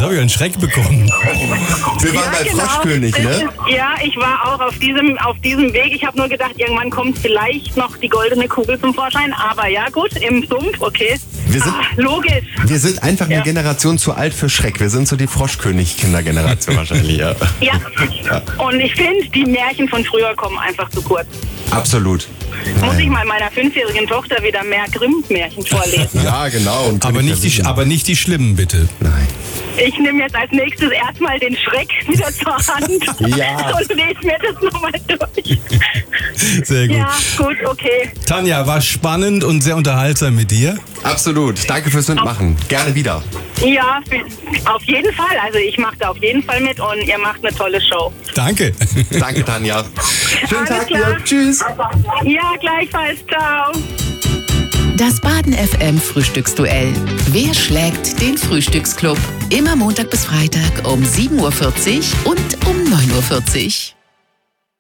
Jetzt habe ich einen Schreck bekommen. Wir waren bei Froschkönig, ne? Ja, ich war auch auf diesem Weg. Ich habe nur gedacht, irgendwann kommt vielleicht noch die goldene Kugel zum Vorschein. Aber ja, gut, im Sumpf, okay. Logisch. Wir sind einfach eine Generation zu alt für Schreck. Wir sind so die Froschkönig-Kindergeneration wahrscheinlich, ja. Ja, und ich finde, die Märchen von früher kommen einfach zu kurz. Absolut. Muss ich mal meiner 5-jährigen Tochter wieder mehr Grimm-Märchen vorlesen. Ja, genau. Und Aber nicht die schlimmen, bitte. Nein. Ich nehme jetzt als nächstes erstmal den Schreck wieder zur Hand Ja. und lese mir das nochmal durch. Sehr gut. Ja, gut, okay. Tanja, war spannend und sehr unterhaltsam mit dir. Absolut. Danke fürs Mitmachen. Gerne wieder. Ja, auf jeden Fall. Also ich mache da auf jeden Fall mit und ihr macht eine tolle Show. Danke. Danke, Tanja. Schönen Alles Tag klar. dir. Tschüss. Ja, gleichfalls. Ciao. Das Baden FM Frühstücksduell. Wer schlägt den Frühstücksclub? Immer Montag bis Freitag um 7.40 Uhr und um 9.40 Uhr.